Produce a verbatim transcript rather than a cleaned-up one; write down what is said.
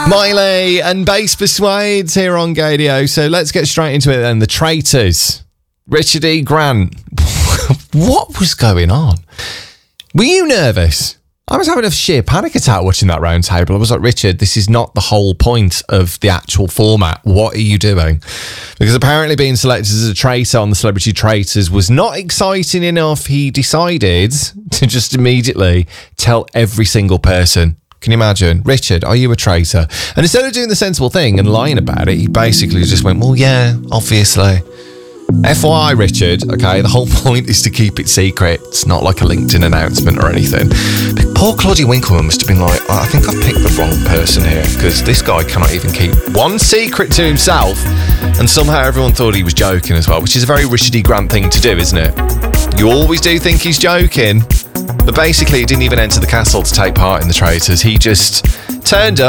Miley and Bass Persuades here on Gadio. So let's get straight into it then. The Traitors. Richard E. Grant. What was going on? Were you nervous? I was having a sheer panic attack watching that round table. I was like, Richard, this is not the whole point of the actual format. What are you doing? Because apparently being selected as a traitor on the Celebrity Traitors was not exciting enough. He decided to just immediately tell every single person. Can you imagine? Richard, are you a traitor? And instead of doing the sensible thing and lying about it, he basically just went, well, yeah, obviously. F Y I, Richard, okay, the whole point is to keep it secret. It's not like a LinkedIn announcement or anything. But poor Claudia Winkleman must have been like, I think I've picked the wrong person here, because this guy cannot even keep one secret to himself, and somehow everyone thought he was joking as well, which is a very Richard E. Grant thing to do, isn't it? You always do think he's joking, but basically he didn't even enter the castle to take part in the Traitors. He just turned up,